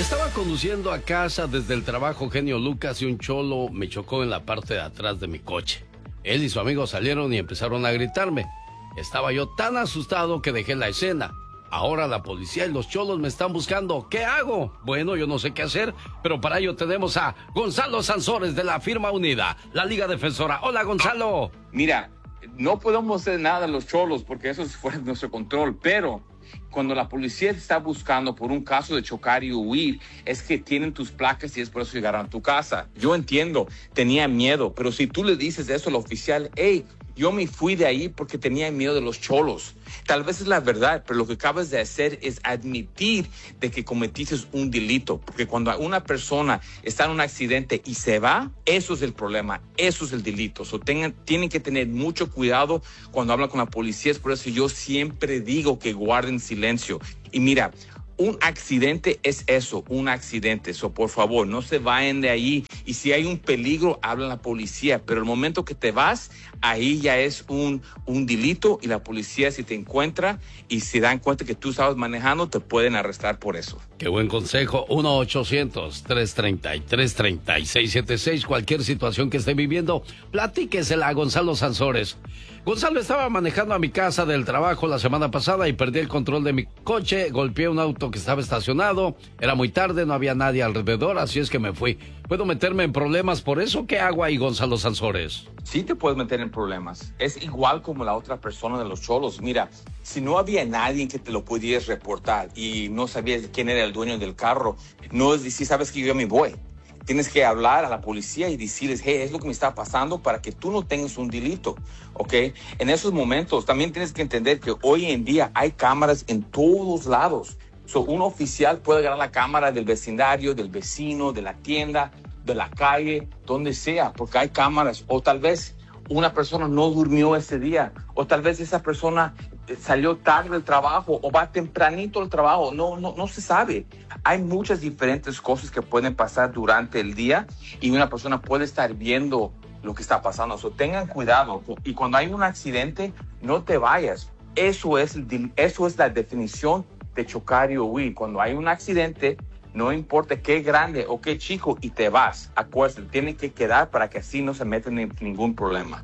Estaba conduciendo a casa desde el trabajo, genio Lucas, y un cholo me chocó en la parte de atrás de mi coche. Él y su amigo salieron y empezaron a gritarme. Estaba yo tan asustado que dejé la escena. Ahora la policía y los cholos me están buscando. ¿Qué hago? Bueno, yo no sé qué hacer, pero para ello tenemos a Gonzalo Sansores de la firma Unida, la Liga Defensora. Hola, Gonzalo. Mira, no podemos hacer nada a los cholos porque eso es fuera de nuestro control, pero cuando la policía te está buscando por un caso de chocar y huir, es que tienen tus placas y es por eso llegaron a tu casa. Yo entiendo, tenía miedo, pero si tú le dices eso al oficial, hey, yo me fui de ahí porque tenía miedo de los cholos. Tal vez es la verdad, pero lo que acabas de hacer es admitir de que cometiste un delito. Porque cuando una persona está en un accidente y se va, eso es el problema, eso es el delito. Tienen que tener mucho cuidado cuando hablan con la policía. Es por eso yo siempre digo que guarden silencio. Y mira, un accidente es eso, un accidente. Por favor, no se vayan de ahí. Y si hay un peligro, habla a la policía. Pero el momento que te vas, ahí ya es un delito. Y la policía, si te encuentra y se dan cuenta que tú estabas manejando, te pueden arrestar por eso. Qué buen consejo. 1-800-333-3676. Cualquier situación que esté viviendo, platíquesela a Gonzalo Sansores. Gonzalo, estaba manejando a mi casa del trabajo la semana pasada y perdí el control de mi coche. Golpeé un auto que estaba estacionado. Era muy tarde, no había nadie alrededor, así es que me fui. ¿Puedo meterme en problemas por eso? ¿Qué hago ahí, Gonzalo Sansores? Sí te puedes meter en problemas. Es igual como la otra persona de los cholos. Mira, si no había nadie que te lo pudieras reportar y no sabías quién era el dueño del carro, no es decir, sabes que yo me voy. Tienes que hablar a la policía y decirles, hey, es lo que me está pasando para que tú no tengas un delito, ¿ok? En esos momentos también tienes que entender que hoy en día hay cámaras en todos lados. Un oficial puede agarrar la cámara del vecindario, del vecino, de la tienda, de la calle, donde sea, porque hay cámaras. O tal vez una persona no durmió ese día, o tal vez esa persona salió tarde del trabajo o va tempranito al trabajo, no se sabe. Hay muchas diferentes cosas que pueden pasar durante el día y una persona puede estar viendo lo que está pasando. Tengan cuidado y cuando hay un accidente, no te vayas. Eso es la definición de chocar y huir. Cuando hay un accidente, no importa qué grande o qué chico, y te vas. Acuérdate, tienen que quedar para que así no se metan en ningún problema.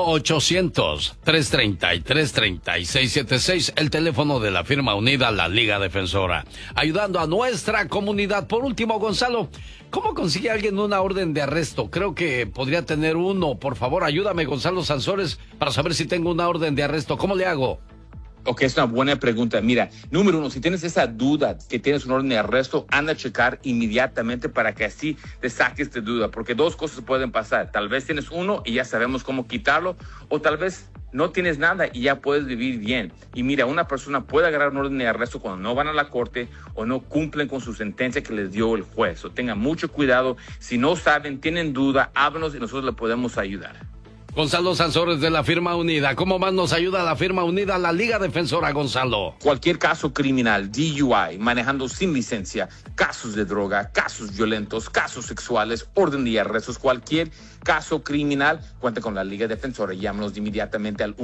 1-800-333-3676, el teléfono de la firma Unida, la Liga Defensora. Ayudando a nuestra comunidad. Por último, Gonzalo, ¿cómo consigue alguien una orden de arresto? Creo que podría tener uno. Por favor, ayúdame, Gonzalo Sansores, para saber si tengo una orden de arresto. ¿Cómo le hago? Ok, es una buena pregunta. Mira, número uno, si tienes esa duda que tienes un orden de arresto, anda a checar inmediatamente para que así te saques de duda, porque dos cosas pueden pasar. Tal vez tienes uno y ya sabemos cómo quitarlo, o tal vez no tienes nada y ya puedes vivir bien. Y mira, una persona puede agarrar un orden de arresto cuando no van a la corte o no cumplen con su sentencia que les dio el juez. Tengan mucho cuidado. Si no saben, tienen duda, háblanos y nosotros le podemos ayudar. Gonzalo Sansores de la firma Unida. ¿Cómo más nos ayuda la firma Unida, la Liga Defensora, Gonzalo? Cualquier caso criminal, DUI, manejando sin licencia, casos de droga, casos violentos, casos sexuales, orden de arrestos, cualquier caso criminal, cuenta con la Liga Defensora. Llámanos inmediatamente al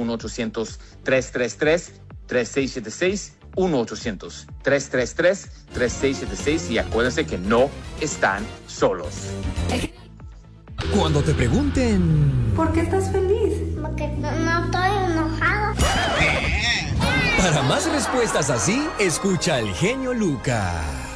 1-800-333-3676. 1-800-333-3676 y acuérdense que no están solos. Cuando te pregunten... ¿Por qué estás feliz? Porque no estoy enojado. Para más respuestas así, escucha al genio Lucas.